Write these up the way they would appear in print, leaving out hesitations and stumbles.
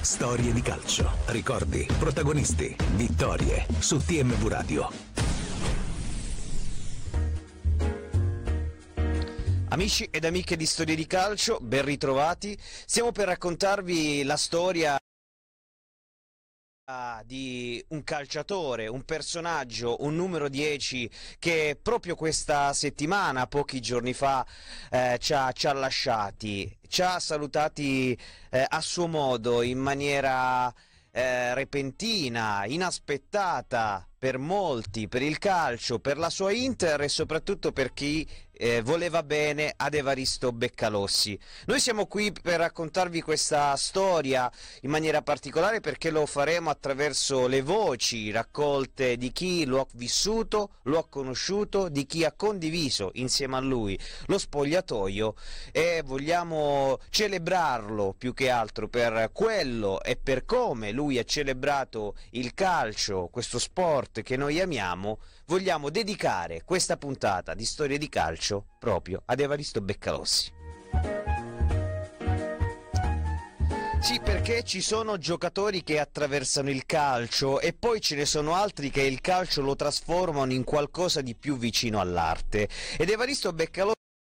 Storie di calcio, ricordi, protagonisti, vittorie su TMV Radio. Amici ed amiche di Storie di Calcio, ben ritrovati. Stiamo per raccontarvi la storia di un calciatore, un personaggio, un numero 10 che proprio questa settimana, pochi giorni fa, ci ha lasciati, ci ha salutati a suo modo, in maniera repentina, inaspettata per molti, per il calcio, per la sua Inter e soprattutto per chi voleva bene ad Evaristo Beccalossi. Noi siamo qui per raccontarvi questa storia in maniera particolare perché lo faremo attraverso le voci raccolte di chi lo ha vissuto, lo ha conosciuto, di chi ha condiviso insieme a lui lo spogliatoio, e vogliamo celebrarlo più che altro per quello e per come lui ha celebrato il calcio, questo sport che noi amiamo. Vogliamo dedicare questa puntata di Storie di Calcio proprio ad Evaristo Beccalossi. Sì, perché ci sono giocatori che attraversano il calcio e poi ce ne sono altri che il calcio lo trasformano in qualcosa di più vicino all'arte. Ed Evaristo Beccalossi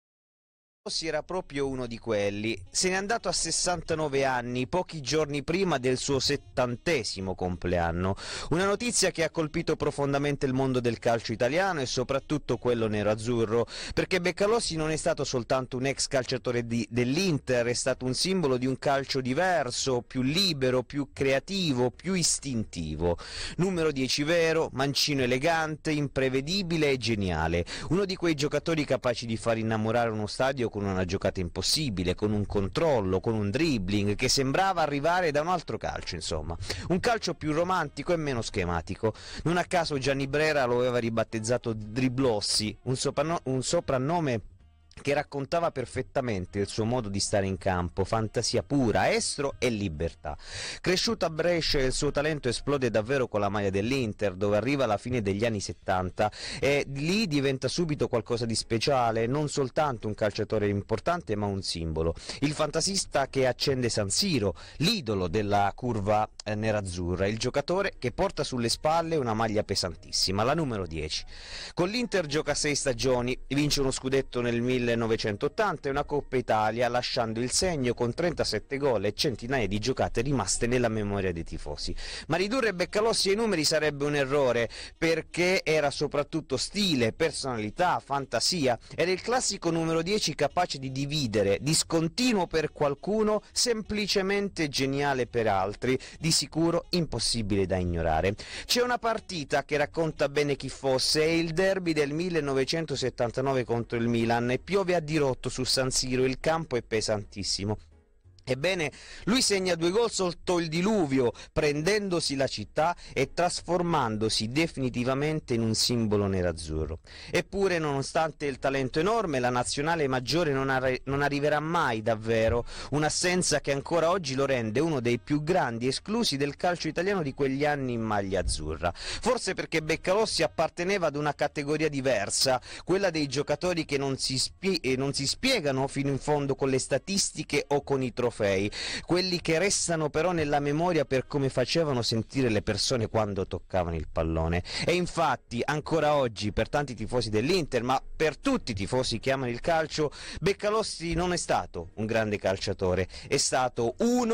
era proprio uno di quelli. Se n'è andato a 69 anni, pochi giorni prima del suo 70° compleanno. Una notizia che ha colpito profondamente il mondo del calcio italiano e soprattutto quello nero-azzurro, perché Beccalossi non è stato soltanto un ex calciatore dell'Inter, è stato un simbolo di un calcio diverso, più libero, più creativo, più istintivo. Numero 10 vero, mancino elegante, imprevedibile e geniale. Uno di quei giocatori capaci di far innamorare uno stadio con una giocata impossibile, con un controllo, con un dribbling che sembrava arrivare da un altro calcio, insomma. Un calcio più romantico e meno schematico. Non a caso Gianni Brera lo aveva ribattezzato Driblossi, un soprannome che raccontava perfettamente il suo modo di stare in campo, fantasia pura, estro e libertà. Cresciuto a Brescia, il suo talento esplode davvero con la maglia dell'Inter, dove arriva alla fine degli anni 70 e lì diventa subito qualcosa di speciale, non soltanto un calciatore importante ma un simbolo. Il fantasista che accende San Siro, l'idolo della curva nerazzurra, il giocatore che porta sulle spalle una maglia pesantissima, la numero 10. Con l'Inter gioca 6 stagioni, vince uno scudetto nel 1980 e una Coppa Italia, lasciando il segno con 37 gol e centinaia di giocate rimaste nella memoria dei tifosi. Ma ridurre Beccalossi ai numeri sarebbe un errore, perché era soprattutto stile, personalità, fantasia. Era il classico numero 10 capace di dividere, discontinuo per qualcuno, semplicemente geniale per altri, di sicuro impossibile da ignorare. C'è una partita che racconta bene chi fosse, è il derby del 1979 contro il Milan, e piove a dirotto su San Siro, il campo è pesantissimo. Ebbene, lui segna 2 gol sotto il diluvio, prendendosi la città e trasformandosi definitivamente in un simbolo nerazzurro. Eppure, nonostante il talento enorme, la nazionale maggiore non arriverà mai davvero, un'assenza che ancora oggi lo rende uno dei più grandi esclusi del calcio italiano di quegli anni in maglia azzurra. Forse perché Beccalossi apparteneva ad una categoria diversa, quella dei giocatori che non si spiegano fino in fondo con le statistiche o con i trofei, quelli che restano però nella memoria per come facevano sentire le persone quando toccavano il pallone. E infatti ancora oggi, per tanti tifosi dell'Inter, ma per tutti i tifosi che amano il calcio, Beccalossi non è stato un grande calciatore, è stato uno